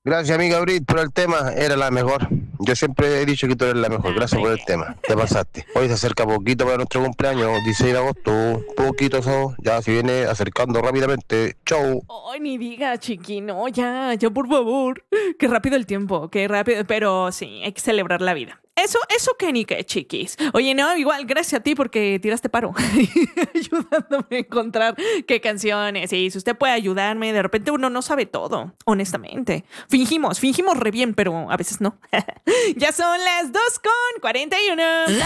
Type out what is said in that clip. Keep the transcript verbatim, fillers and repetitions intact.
Gracias, amiga Brit, por el tema. Era la mejor. Yo siempre he dicho que tú eres la mejor. Ah, Gracias por el bueno. tema. Te pasaste. Hoy se acerca poquito para nuestro cumpleaños, dieciséis de agosto. Poquito eso. Ya se viene acercando rápidamente. Chau. Ay, ni diga, chiqui, no, ya, ya, por favor. Qué rápido el tiempo, qué rápido. Pero sí, hay que celebrar la vida. Eso, eso que ni qué, chiquis. Oye, no, igual, gracias a ti porque tiraste paro. Ayudándome a encontrar qué canciones. Y si usted puede ayudarme, de repente uno no sabe todo, honestamente. Fingimos, fingimos re bien, pero a veces no. Ya son las dos con cuarenta y uno.